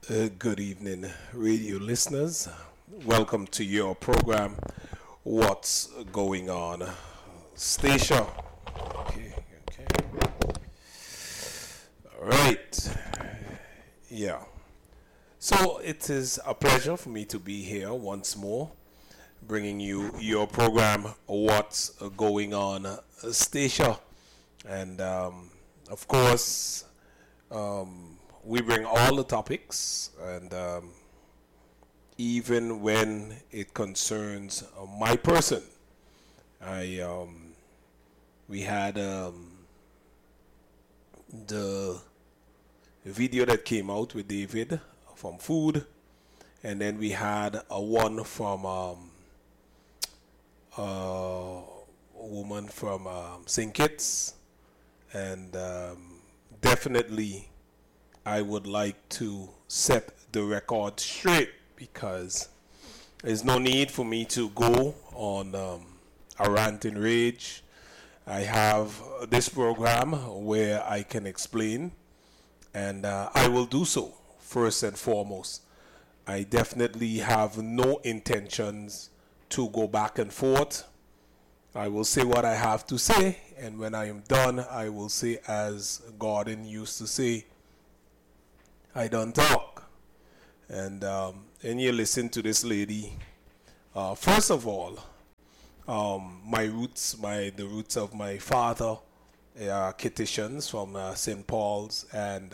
Good evening, radio listeners. Welcome to your program, What's Going On? Station. Okay. All right. Yeah. So it is a pleasure for me to be here once more, bringing you your program, What's Going On? Station. And of course, we bring all the topics, and even when it concerns my person, we had the video that came out with David from Food, and then we had a one from a woman from St. Kitts, and definitely I would like to set the record straight because there's no need for me to go on a rant and rage. I have this program where I can explain, and I will do so first and foremost. I definitely have no intentions to go back and forth. I will say what I have to say, and when I am done, I will say, as Gordon used to say, I don't talk. And you listen to this lady. First of all, the roots of my father are Kittitians from St. Paul's and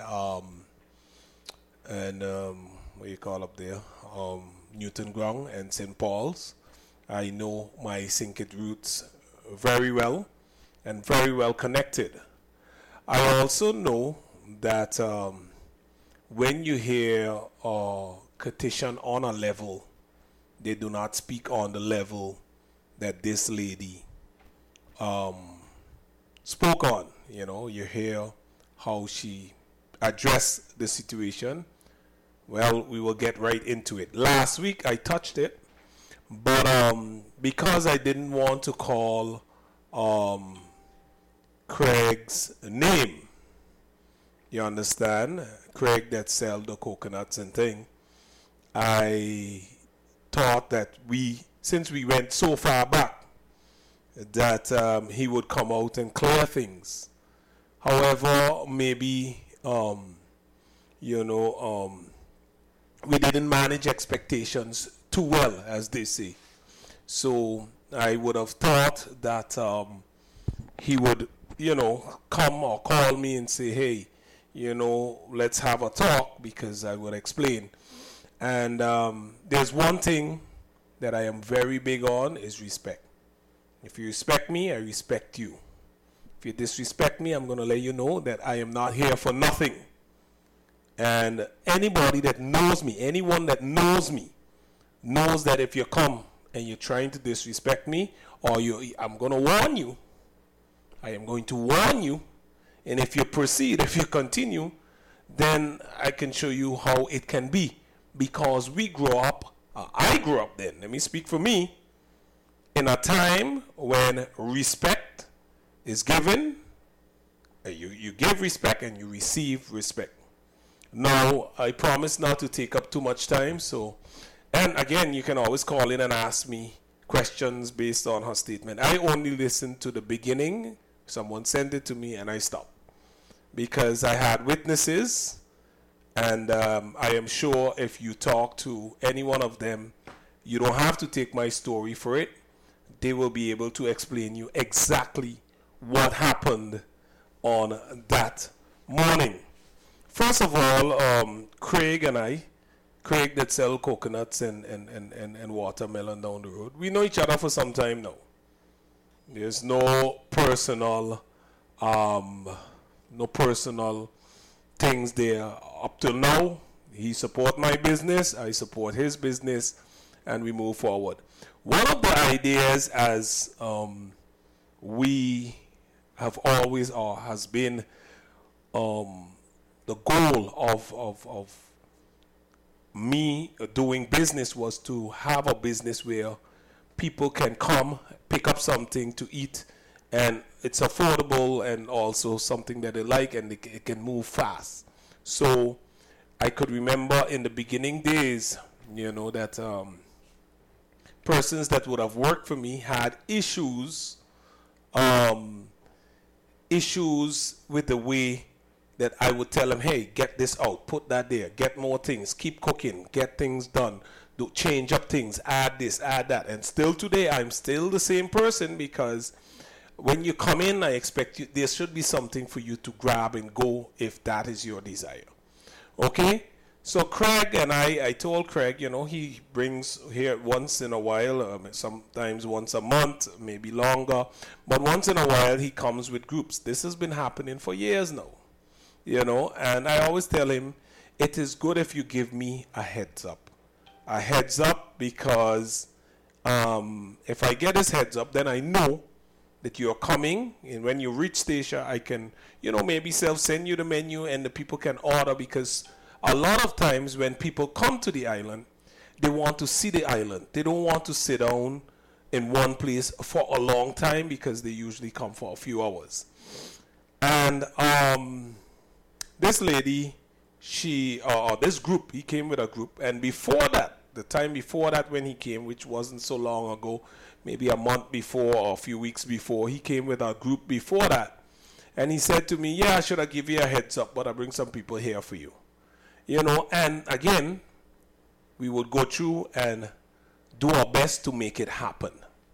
what you call up there, Newton Ground and St. Paul's. I know my St. Kitts roots very well and very well connected. I also know that when you hear Kittitian on a level, they do not speak on the level that this lady spoke on. You know, you hear how she addressed the situation. Well, we will get right into it. Last week I touched it, but because I didn't want to call Craig's name, you understand? Craig that sell the coconuts and thing. I thought that since we went so far back, that he would come out and clear things. However, maybe, we didn't manage expectations too well, as they say. So I would have thought that he would, come or call me and say, hey, let's have a talk, because I would explain. And there's one thing that I am very big on is respect. If you respect me, I respect you. If you disrespect me, I'm going to let you know that I am not here for nothing. And anybody that knows me, anyone that knows me, knows that if you come and you're trying to disrespect me, I'm going to warn you. I am going to warn you. And if you continue, then I can show you how it can be. Because I grew up then, let me speak for me, in a time when respect is given, you give respect and you receive respect. Now, I promise not to take up too much time, and again, you can always call in and ask me questions based on her statement. I only listened to the beginning. Someone sent it to me and I stopped, because I had witnesses, and I am sure if you talk to any one of them, you don't have to take my story for it. They will be able to explain you exactly what happened on that morning. First of all, Craig that sell coconuts and watermelon down the road, we know each other for some time now. There's no personal things there up till now. He support my business, I support his business, and we move forward. One of the ideas, as we have always or has been the goal of me doing business, was to have a business where people can come, pick up something to eat, and it's affordable and also something that they like, and it can move fast. So I could remember in the beginning days, that persons that would have worked for me had issues with the way that I would tell them, hey, get this out, put that there, get more things, keep cooking, get things done, change up things, add this, add that. And still today, I'm still the same person, because when you come in, I expect you, there should be something for you to grab and go if that is your desire. Okay? So Craig and I told Craig, he brings here once in a while, sometimes once a month, maybe longer, but once in a while he comes with groups. This has been happening for years now, and I always tell him, it is good if you give me a heads up. A heads up, because if I get this heads up, then I know that you're coming, and when you reach station, I can, maybe send you the menu and the people can order, because a lot of times when people come to the island, they want to see the island. They don't want to sit down in one place for a long time, because they usually come for a few hours. And this lady, this group, he came with a group, and before that, the time before that when he came, which wasn't so long ago, maybe a month before or a few weeks before, he came with a group before that. And he said to me, yeah, I should have give you a heads up, but I bring some people here for you. And again, we would go through and do our best to make it happen.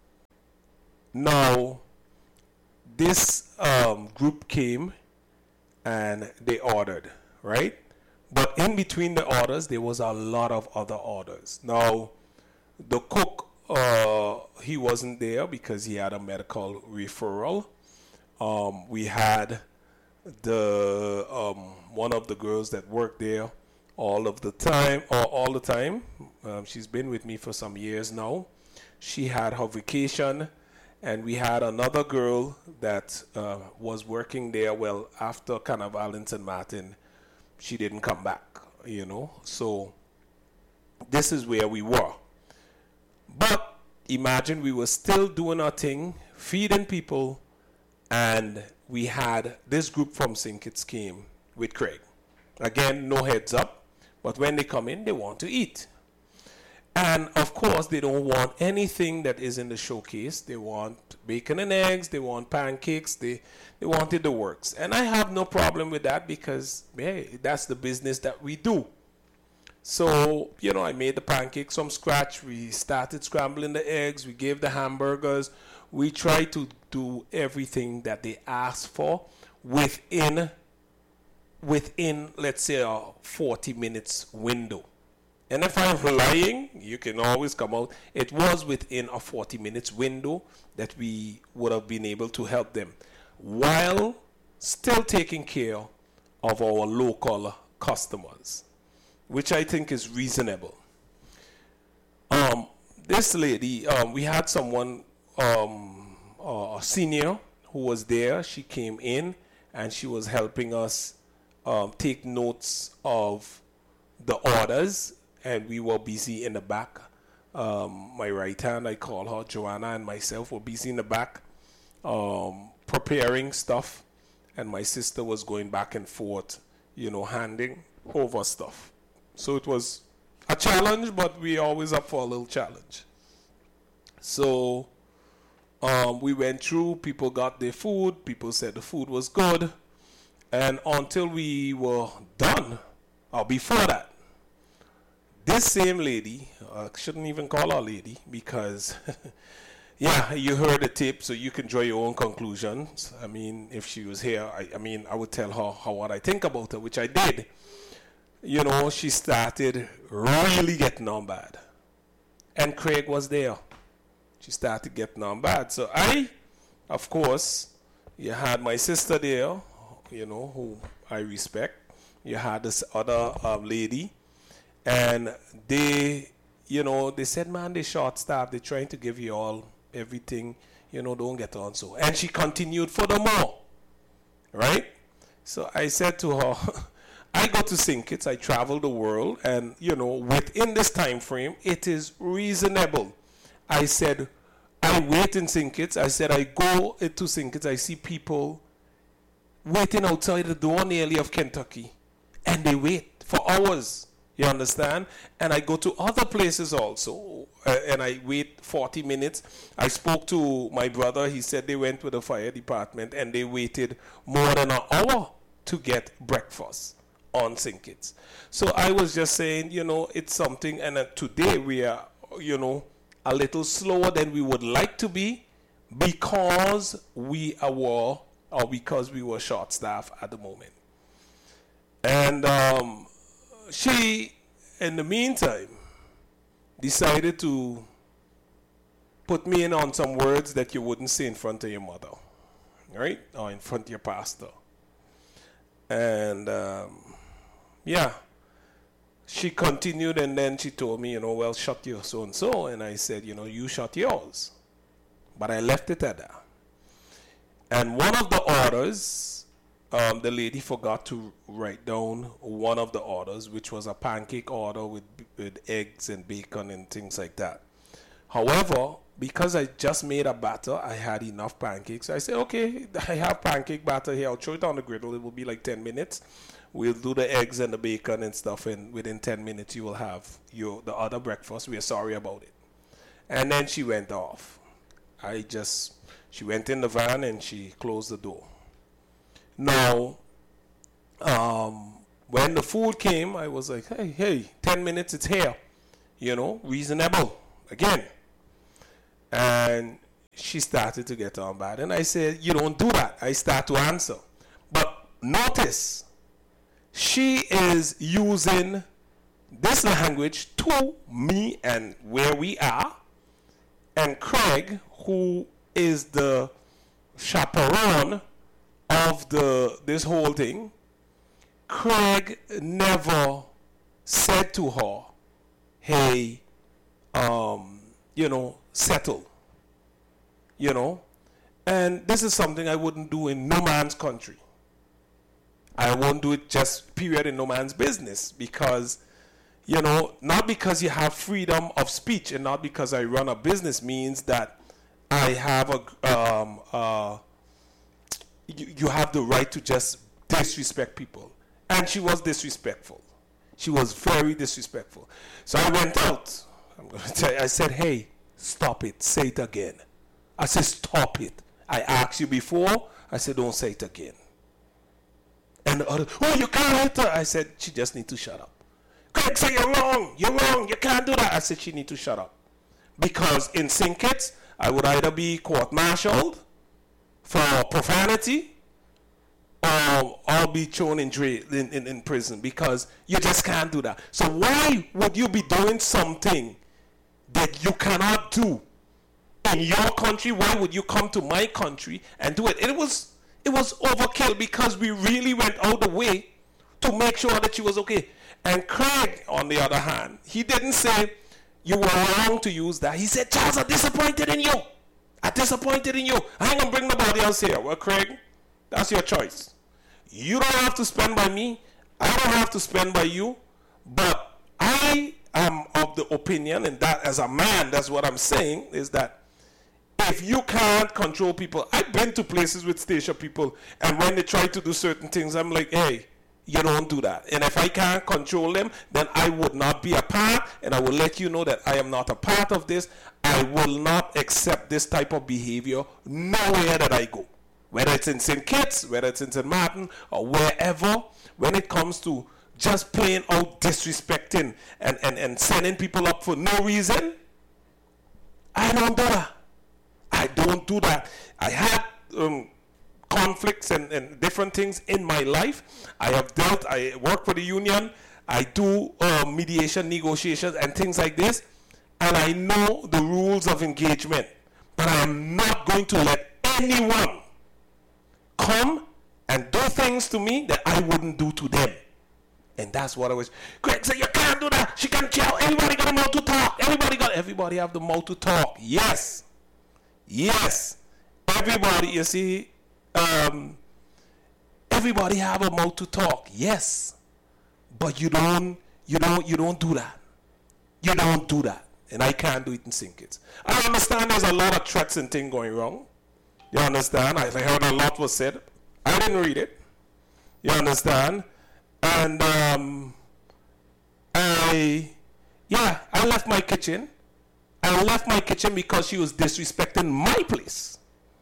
Now, this group came and they ordered, right? But in between the orders, there was a lot of other orders. Now, the cook, he wasn't there because he had a medical referral. We had one of the girls that worked there all the time. She's been with me for some years now. She had her vacation, and we had another girl that was working there. Well, after Carnival in St. Martin, she didn't come back, So this is where we were. But imagine we were still doing our thing, feeding people, and we had this group from St. Kitts came with Craig. Again, no heads up. But when they come in, they want to eat. And of course, they don't want anything that is in the showcase. They want bacon and eggs. They want pancakes. They wanted the works. And I have no problem with that, because, hey, that's the business that we do. So, I made the pancakes from scratch. We started scrambling the eggs. We gave the hamburgers. We tried to do everything that they asked for within, let's say, a 40 minutes window. And if I'm lying, you can always come out. It was within a 40 minutes window that we would have been able to help them, while still taking care of our local customers, which I think is reasonable. This lady, we had someone, a senior who was there. She came in and she was helping us take notes of the orders, and we were busy in the back. My right hand, I call her, Joanna, and myself were busy in the back preparing stuff, and my sister was going back and forth, handing over stuff. So it was a challenge, but we always up for a little challenge. So we went through, people got their food, people said the food was good, and until we were done, or before that, this same lady, I shouldn't even call her lady, because yeah, you heard the tape, so you can draw your own conclusions. I mean, if she was here, I would tell her what I think about her, which I did. She started really getting on bad. And Craig was there. She started getting on bad. So of course, you had my sister there, who I respect. You had this other lady. And they said, man, they short staffed. They're trying to give you all everything, don't get on so. And she continued furthermore, right? So I said to her, I go to St. Kitts, I travel the world, and, within this time frame, it is reasonable. I said, I wait in St. Kitts. I said, I go to St. Kitts, I see people waiting outside the door nearly of Kentucky, and they wait for hours. You understand? And I go to other places also, and I wait 40 minutes. I spoke to my brother. He said they went with the fire department, and they waited more than an hour to get breakfast on St. Kitts. So I was just saying, it's something, and today we are, a little slower than we would like to be because we were short-staffed at the moment. And she, in the meantime, decided to put me in on some words that you wouldn't say in front of your mother, right? Or in front of your pastor. And, she continued, and then she told me, well, shut your so-and-so. And I said, you shut yours. But I left it at that. And one of the orders, the lady forgot to write down one of the orders, which was a pancake order with eggs and bacon and things like that. However, because I just made a batter, I had enough pancakes. I said, okay, I have pancake batter here. I'll throw it on the griddle. It will be like 10 minutes. We'll do the eggs and the bacon and stuff, and within 10 minutes you will have the other breakfast. We are sorry about it. And then she went off. She went in the van and she closed the door. Now, when the food came, I was like, hey, 10 minutes, it's here. Reasonable. Again. And she started to get on bad. And I said, you don't do that. I start to answer. But notice, she is using this language to me and where we are. And Craig, who is the chaperone of this whole thing, Craig never said to her, hey, settle. And this is something I wouldn't do in no man's country. I won't do it just period in no man's business because, not because you have freedom of speech and not because I run a business means that I have you have the right to just disrespect people. And she was disrespectful. She was very disrespectful. So I went out. I'm going to tell you, I said, hey, stop it. Say it again. I said, stop it. I asked you before. I said, don't say it again. And the other, you can't hit her. I said, she just needs to shut up. Craig said, you're wrong, you can't do that. I said, she needs to shut up. Because in St. Kitts, I would either be court-martialed for profanity or I'll be thrown in prison because you just can't do that. So why would you be doing something that you cannot do in your country? Why would you come to my country and do it? It was overkill because we really went out the way to make sure that she was okay. And Craig, on the other hand, he didn't say you were wrong to use that. He said, Charles, I'm disappointed in you. I'm disappointed in you. I ain't going to bring nobody else here. Well, Craig, that's your choice. You don't have to spend by me. I don't have to spend by you. But I am of the opinion, and that as a man, that's what I'm saying, is that if you can't control people, I've been to places with station people, and when they try to do certain things, I'm like, hey, you don't do that. And if I can't control them, then I would not be a part, and I will let you know that I am not a part of this. I will not accept this type of behavior nowhere that I go. Whether it's in St. Kitts, whether it's in St. Martin, or wherever, when it comes to just plain out disrespecting and sending people up for no reason, I don't do that. I don't do that. I had conflicts and different things in my life. I work for the union. I do mediation, negotiations, and things like this. And I know the rules of engagement. But I am not going to let anyone come and do things to me that I wouldn't do to them. And that's what I was. Greg said, you can't do that. She can tell. Everybody got a mouth to talk. Everybody have the mouth to talk. Yes. Everybody, you see, everybody have a mouth to talk. Yes. But you don't do that. You don't do that. And I can't do it in St. Kitts. I understand there's a lot of threats and things going wrong. You understand? I heard a lot was said. I didn't read it. You understand? And I left my kitchen. I left my kitchen because she was disrespecting my place.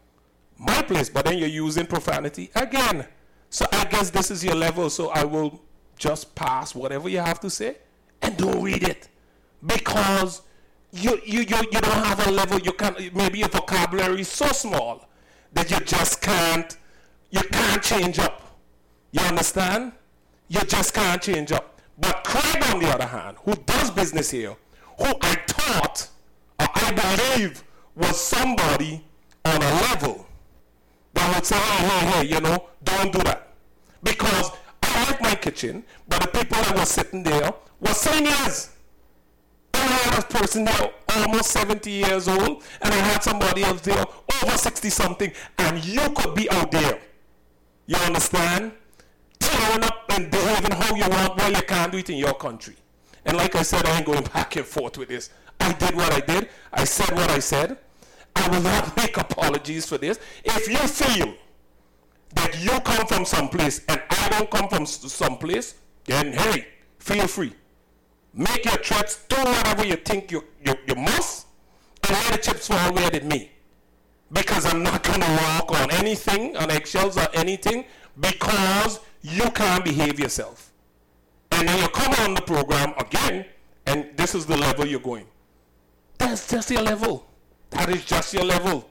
My place, but then you're using profanity again. So I guess this is your level, so I will just pass whatever you have to say and don't read it. Because you don't have a level, you can't, maybe your vocabulary is so small that you just can't change up. You understand? You just can't change up. But Craig, on the other hand, who does business here, who I thought, or I believe, was somebody on a level that would say, hey, don't do that. Because I like my kitchen, but the people that were sitting there were seniors. And I had a person there almost 70 years old, and I had somebody else there over 60 something, and you could be out there. You understand? Tearing up and behaving how you want while you can't do it in your country. And like I said, I ain't going back and forth with this. I did what I did. I said what I said. I will not make apologies for this. If you feel that you come from someplace and I don't come from someplace, then hey, feel free. Make your threats, do whatever you think you must, and let the chips fall where they may. Because I'm not going to walk on anything, on eggshells or anything, because you can't behave yourself. And then you come on the program again, and this is the level you're going. That's just your level. That is just your level.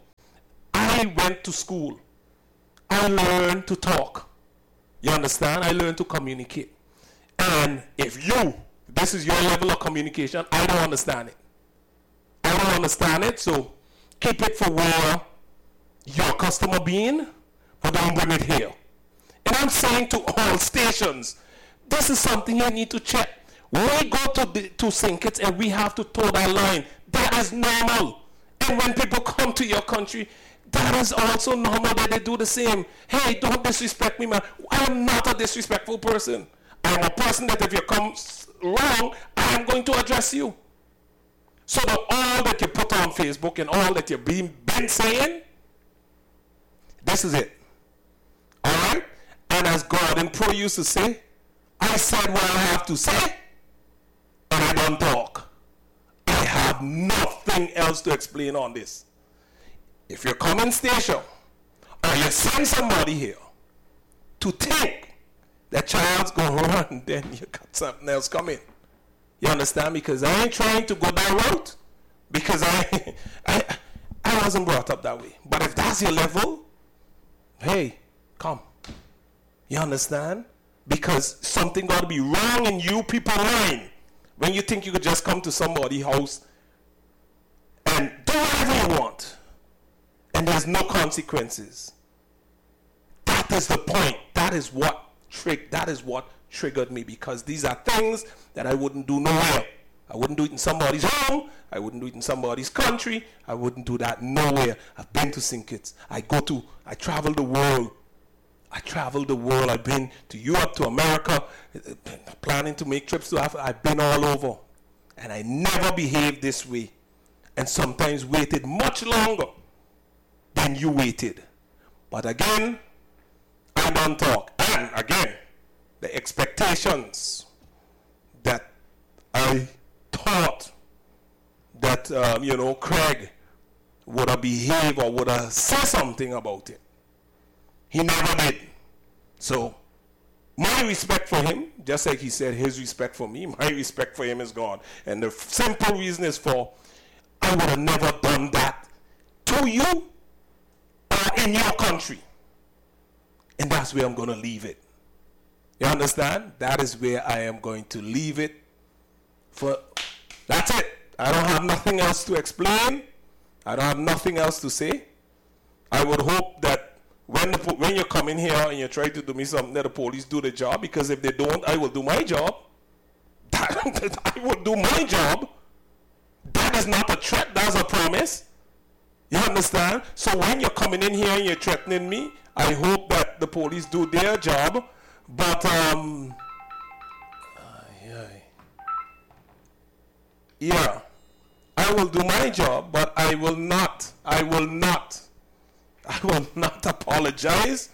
I went to school. I learned to talk. You understand? I learned to communicate. And if this is your level of communication, I don't understand it. I don't understand it, so keep it for where your customer being, but don't bring it here. And I'm saying to all stations, this is something you need to check. We go to St. Kitts and we have to toe that line. That is normal. And when people come to your country, that is also normal that they do the same. Hey, don't disrespect me, man. I am not a disrespectful person. I am a person that if you come wrong, I am going to address you. So that all that you put on Facebook and all that you've been saying, this is it. All right? And as Gordon Pro used to say, I said what I have to say, and I don't talk. I have nothing else to explain on this. If you're coming station, or you send somebody here to think that child's going to run, then you got something else coming. You understand? Because I ain't trying to go that route, because I wasn't brought up that way. But if that's your level, hey, come. You understand? Because something got to be wrong in you people mind when you think you could just come to somebody's house and do whatever you want and there's no consequences. That is the point. That is what triggered me, because these are things that I wouldn't do nowhere. I wouldn't do it in somebody's home. I wouldn't do it in somebody's country. I wouldn't do that nowhere. I've been to St. Kitts. I travel the world. I've been to Europe, to America, planning to make trips to Africa. I've been all over. And I never behaved this way. And sometimes waited much longer than you waited. But again, I don't talk. And again, the expectations that I thought that, Craig would have behaved or would have said something about it. He never did. So, my respect for him, just like he said his respect for me, my respect for him is gone. And the simple reason is I would have never done that to you or in your country. And that's where I'm going to leave it. You understand? That is where I am going to leave it. That's it. I don't have nothing else to explain. I don't have nothing else to say. I would hope that when you come in here and you try to do me something, that the police do the job, because if they don't, I will do my job. I will do my job. That is not a threat, that's a promise. You understand? So when you're coming in here and you're threatening me, I hope that the police do their job. But, yeah, I will do my job, but I will not apologize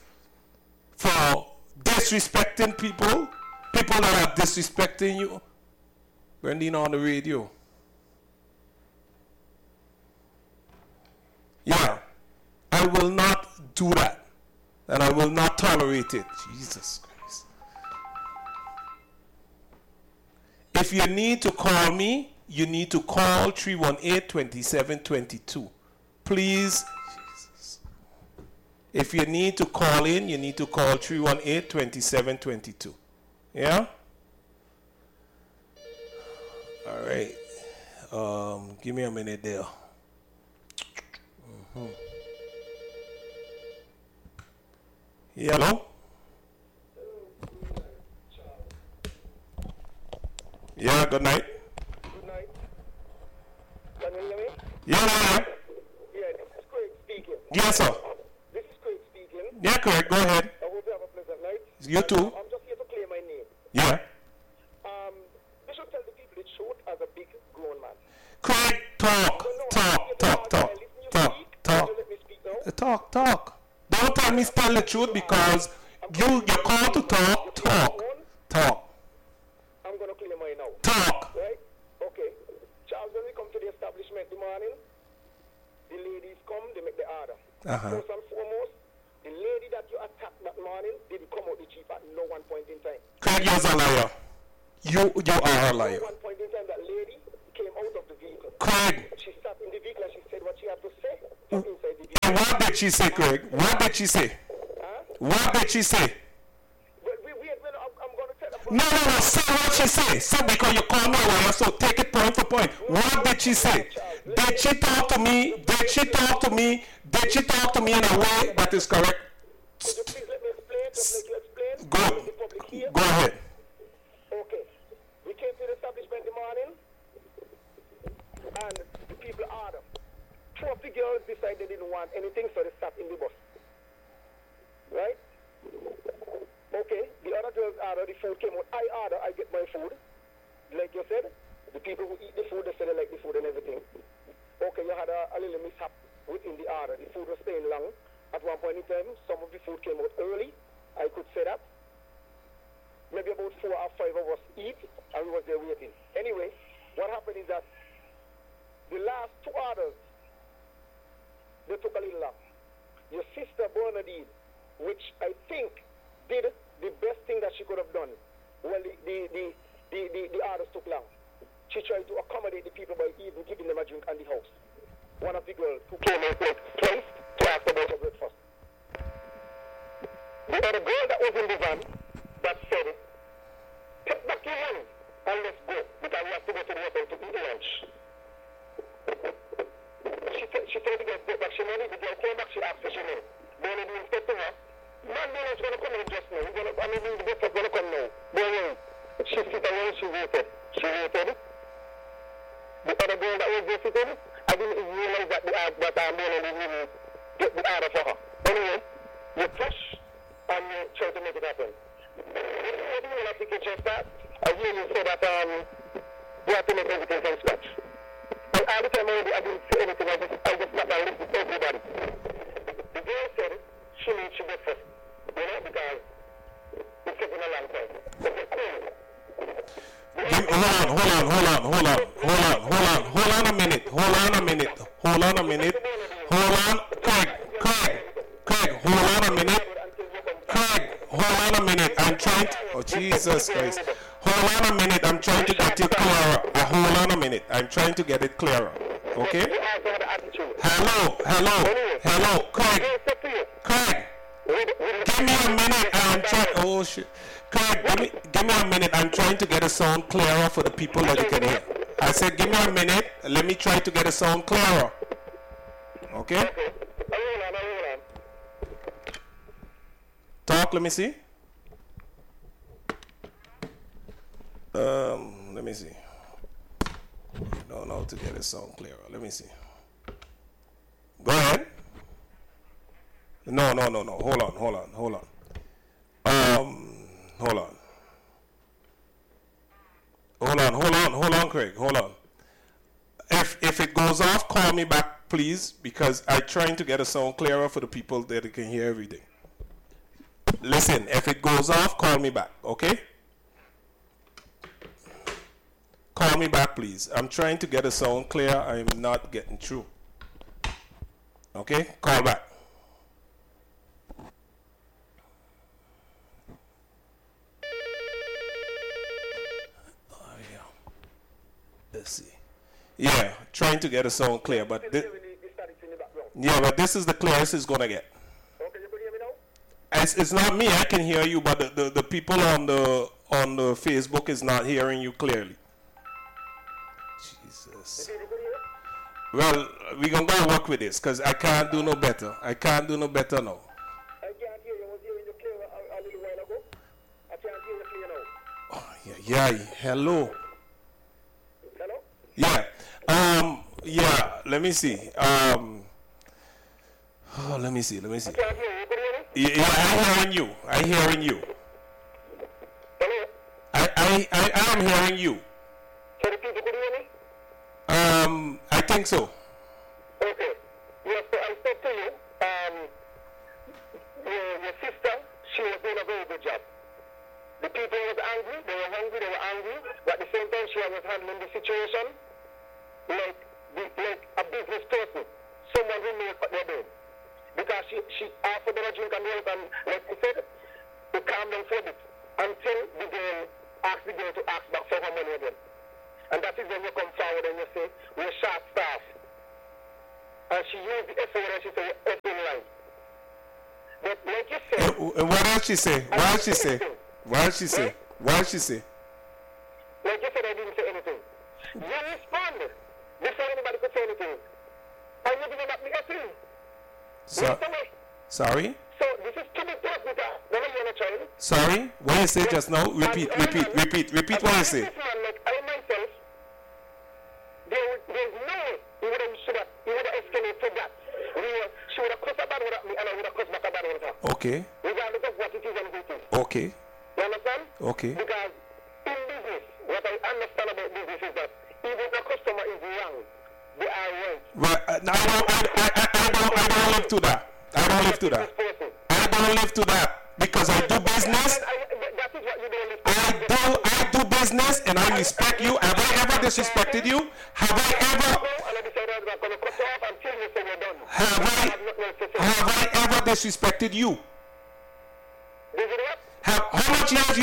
for disrespecting people that are disrespecting you. Brandina on the radio. Yeah. I will not do that. And I will not tolerate it. Jesus Christ. If you need to call me, you need to call 318-2722. Please. Jesus. If you need to call in, you need to call 318-2722. Yeah? All right. Give me a minute there. Hello? Yeah, good night. Good night. Can you hear me? Yeah. Yeah, this is Craig speaking. Yes, sir. This is Craig speaking. Yeah, correct. Go ahead. I hope you have a pleasant night. You too. I'm just here to clear my name. Yeah. They should tell the people the truth as a big grown man. Craig, talk. You let me speak now. Talk. Don't tell me tell the truth because you're called to talk. Talk. I'm going to clear mine now. Talk. Right? Okay. Charles, when we come to the establishment in the morning, the ladies come, they make the order. First and foremost, the lady that you attacked that morning didn't come out the jeep at no one point in time. Craig, you're a liar. You are a liar. At one point in time, that lady came out of the vehicle. Craig. She sat in the vehicle and she said what she had to say from inside the vehicle. And what did she say, Craig? What did she say? What did she say? I'm going to tell her. No. Say what she say. Say because you call me a liar, so take it point for point. What did she say? Did she talk to me? Did she talk to me in a way that is correct? Could you please let me explain? Just like you explained. Go ahead. Okay. We came to the establishment in the morning and the people ordered. Two of the girls decided they didn't want anything, so they sat in the bus. Right? Okay. The other girls ordered, the food came out. I order, I get my food. Like you said, the people who eat the food, they say they like the food and everything. Okay, you had a little mishap within the order. The food was staying long. At one point in time, some of the food came out early. I could say that. Maybe about 4 or 5 of us eat, and we was there waiting. Anyway, what happened is that the last 2 orders, they took a little long. Your sister Bernadine, which I think did the best thing that she could have done. Well, the orders took long. She tried to accommodate the people by even giving them a drink at the house. One of the girls who came out like twice to ask about her breakfast. The other girl that was in the van that said, take back your money and let's go because we have to go to the hotel to eat lunch. She told the girl to get back her money. The girl came back, she asked for her money. Then the inspector her, man, is going to come in just now. The breakfast is going to come now. Then she sit around, she waited. The other girl that was there sitting, I didn't even realize that Bernadine didn't get the order for her. Anyway, you push and you try to make it happen. What do you want to get your start? I hear you say that you have to make everything from scratch. And all the time I didn't say anything, I just sat and listened to everybody. The girl said she needs to get first, because it's taking a long time. I said, cool. Hold on a minute. Craig, hold on a minute. Hold on a minute. I'm trying to, oh Jesus Christ. Hold on a minute. I'm trying to get you clearer. Hold on a minute. I'm trying to get it clearer. Okay? Hello. Craig. Give me a minute. I'm trying. Oh shit. Craig, give me a minute. I'm trying to get a sound clearer for the people that you can hear. I said, give me a minute. Let me try to get a sound clearer. Okay? Talk. Let me see. Let me see. Don't know how to get a sound clearer. Let me see. Go ahead. No. Hold on. Hold on, Craig. Hold on. If it goes off, call me back, please, because I'm trying to get a sound clearer for the people that can hear everything. Listen, if it goes off, call me back, okay? Call me back, please. I'm trying to get the sound clear. I'm not getting through. Okay? Call back. Oh, yeah. Let's see. Yeah, trying to get the sound clear, but yeah, but this is the clearest it's gonna get. Okay, you can hear me now? It's not me. I can hear you, but the people on the Facebook is not hearing you clearly. Jesus. Well, we're going to work with this because I can't do no better. I can't do no better now. I can't hear you. I was hearing you clear a little while ago. I can't hear you clear now. Oh, yeah. Hello. Hello? Yeah. Yeah, let me see. Let me see. I can't hear you. You can hear me? Yeah, I'm hearing you. Hello? I am hearing you. So the people could hear me? I think so. Okay. Yes, so I said to you, your sister, she was doing a very good job. The people was angry, they were hungry, they were angry, but at the same time she was handling the situation like a business person, someone who knows what they're doing. Because she offered them a drink and milk and, like I said, to calm them for a bit until the girl asked the girl to ask back for her money again. And that is when you come forward and you say, we're short staff. And she used the F word and she said, F in line. But like you said... What did she say? What did she say? What did she say? What did she say? Like you said, I didn't say anything. You responded before anybody could say anything. And you didn't back me F in. Sorry? So this is to be tough because never you're a child. Sorry? What you say just now? Repeat what you say. Like I myself, there's no way you would have escalated that. She would have cussed a bad word at me and I would have cussed back a bad word at her. Okay. Regardless of what it is and who it is. Okay. You understand? Okay. Because in business, what I understand about business is that even if a customer is wrong, they are right. Right. I don't live to that. I don't live to that because I do business. That is what you don't live to. I do business and I respect you. Have I ever disrespected you? Have I ever disrespected you? How much years